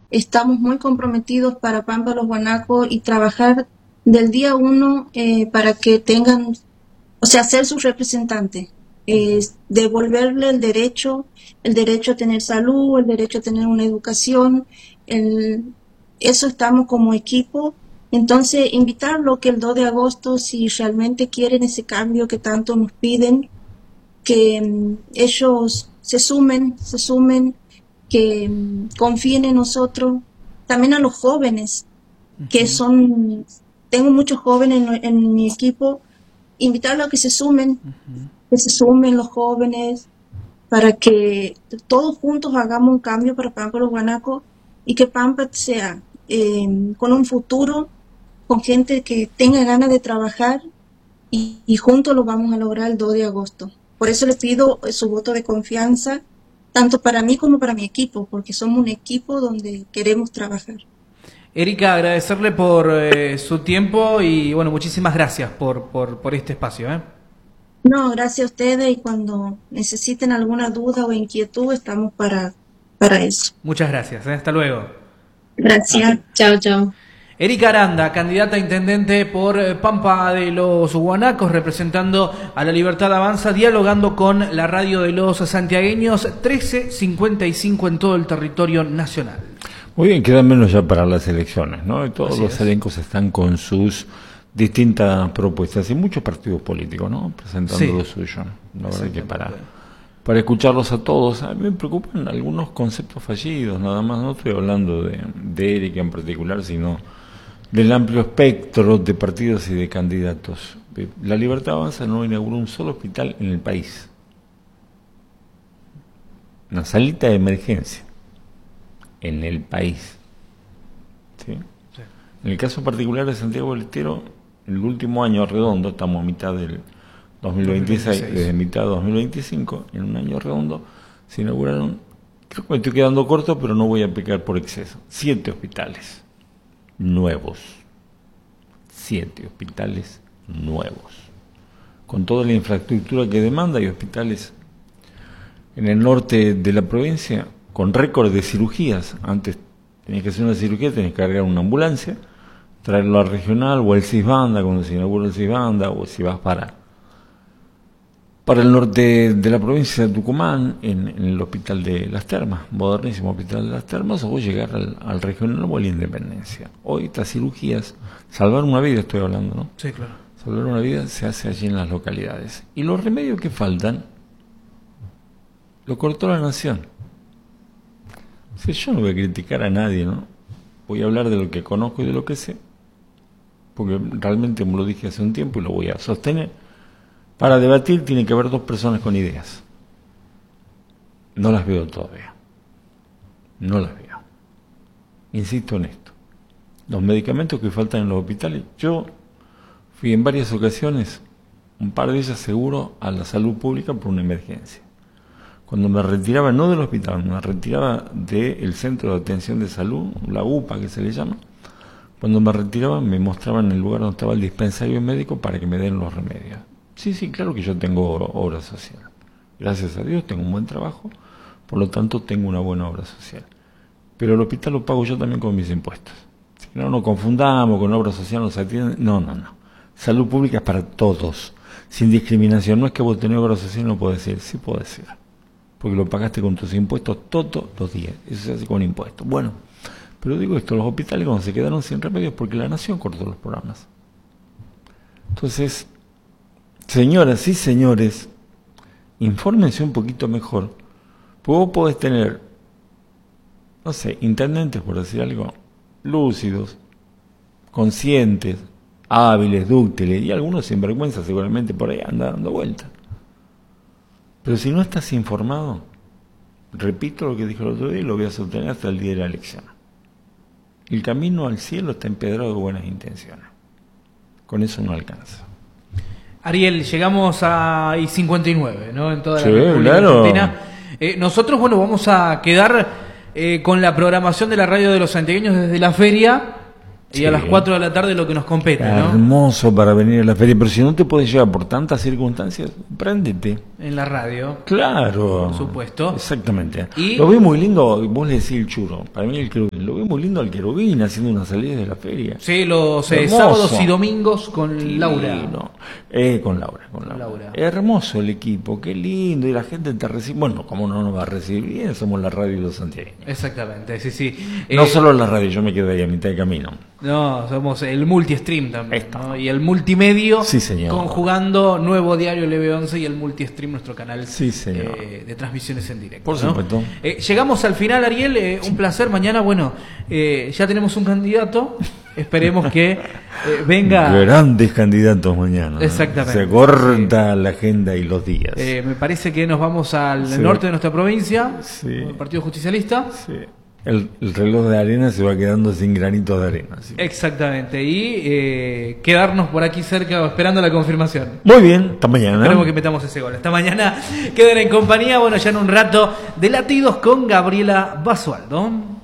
estamos muy comprometidos para Pampa Los Guanacos y trabajar del día uno para que tengan, o sea, ser sus representantes, devolverle el derecho a tener salud, el derecho a tener una educación, eso estamos como equipo. Entonces, invitarlo que el 2 de agosto, si realmente quieren ese cambio que tanto nos piden, que ellos se sumen, que confíen en nosotros, también a los jóvenes, que son, tengo muchos jóvenes en mi equipo, invitarlos a que se sumen los jóvenes, para que todos juntos hagamos un cambio para Pampa Los Guanacos y que Pampa sea con un futuro, con gente que tenga ganas de trabajar y juntos lo vamos a lograr el 2 de agosto. Por eso le pido su voto de confianza, tanto para mí como para mi equipo, porque somos un equipo donde queremos trabajar. Erika, agradecerle por su tiempo y bueno, muchísimas gracias por este espacio. No, gracias a ustedes, y cuando necesiten alguna duda o inquietud estamos para eso. Muchas gracias, hasta luego. Gracias, chao, chao. Erika Aranda, candidata a intendente por Pampa de los Guanacos, representando a La Libertad Avanza, dialogando con la radio de los santiagueños, 13:55 en todo el territorio nacional. Muy bien, quedan menos ya para las elecciones, ¿no? Y todos Así los es. elencos están con sus distintas propuestas y muchos partidos políticos, ¿no? Presentando lo suyo. La verdad que para escucharlos a todos, a mí me preocupan algunos conceptos fallidos, nada más. No estoy hablando de Erika en particular, sino del amplio espectro de partidos y de candidatos. La Libertad Avanza no inauguró un solo hospital en el país. Una salita de emergencia en el país. ¿Sí? Sí. En el caso particular de Santiago del Estero, el último año redondo, estamos a mitad del 2026, desde mitad de 2025, en un año redondo se inauguraron, creo que me estoy quedando corto, pero no voy a pecar por exceso, 7 hospitales nuevos. 7 hospitales nuevos, con toda la infraestructura que demanda. Y hospitales en el norte de la provincia con récord de cirugías. Antes tenías que hacer una cirugía, tenías que cargar una ambulancia, traerlo al regional o al Cisbanda, cuando se inaugura el Cisbanda, o si vas para el norte de la provincia de Tucumán, en el Hospital de las Termas, modernísimo Hospital de las Termas, o llegar al regional o a la Independencia. Hoy estas cirugías, salvar una vida estoy hablando, ¿no? Sí, claro. Salvar una vida se hace allí en las localidades. Y los remedios que faltan, lo cortó la nación. O sea, yo no voy a criticar a nadie, ¿no? Voy a hablar de lo que conozco y de lo que sé, porque realmente me lo dije hace un tiempo y lo voy a sostener. Para debatir tiene que haber 2 personas con ideas. No las veo todavía. No las veo. Insisto en esto. Los medicamentos que faltan en los hospitales, yo fui en varias ocasiones, un par de ellas seguro, a la salud pública por una emergencia. Cuando me retiraba, no del hospital, me retiraba del centro de atención de salud, la UPA que se le llama, cuando me retiraba me mostraban el lugar donde estaba el dispensario médico para que me den los remedios. Sí, claro que yo tengo obra social. Gracias a Dios tengo un buen trabajo, por lo tanto tengo una buena obra social. Pero el hospital lo pago yo también con mis impuestos. Si no nos confundamos con obra social, nos atienden. No. Salud pública es para todos, sin discriminación. No es que vos tenés obra social y no podés decir, sí podés decir, porque lo pagaste con tus impuestos todos los días. Eso se hace con impuestos. Bueno, pero digo esto, los hospitales cuando se quedaron sin remedios porque la nación cortó los programas. Entonces, señoras y señores, infórmense un poquito mejor, porque vos podés tener, no sé, intendentes, por decir algo, lúcidos, conscientes, hábiles, dúctiles, y algunos sinvergüenza seguramente por ahí andan dando vueltas. Pero si no estás informado, repito lo que dije el otro día y lo voy a sostener hasta el día de la elección. El camino al cielo está empedrado de buenas intenciones. Con eso no alcanza. Ariel, llegamos a I-59, ¿no? En toda la República Argentina. Nosotros, bueno, vamos a quedar con la programación de la radio de los santiagueños desde la feria y a las 4 de la tarde lo que nos compete, ¿no? Hermoso para venir a la feria, pero si no te puedes llevar por tantas circunstancias, préndete. en la radio. Claro. Por supuesto. Exactamente. Y lo vi muy lindo, vos le decís el churro, para mí el querubín. Lo vi muy lindo al querubín haciendo una salida de la feria. sí, los Hermoso. sábados y domingos con Laura. Divino. Con Laura. Hermoso el equipo, qué lindo. Y la gente te recibe. Bueno, ¿cómo no nos va a recibir bien? Somos la radio de los santiagueños. Exactamente, sí. No solo la radio, yo me quedo ahí a mitad de camino. No, somos el multi-stream también, Esto. ¿no? Y el multimedio, Sí, señor. conjugando Nuevo Diario LB11 y el multi-stream, nuestro canal Sí, señor. de transmisiones en directo. Por supuesto. Llegamos al final, Ariel, un placer. Mañana, bueno, ya tenemos un candidato, esperemos que venga. Grandes candidatos mañana. Exactamente. Se corta la agenda y los días. Me parece que nos vamos al Sí. norte de nuestra provincia, Sí. el Partido Justicialista. Sí. El reloj de arena se va quedando sin granitos de arena. ¿Sí? Exactamente, y quedarnos por aquí cerca esperando la confirmación. Muy bien, hasta mañana. Esperemos que metamos ese gol. Hasta mañana queden en compañía, bueno, ya en un rato de Latidos con Gabriela Basualdo.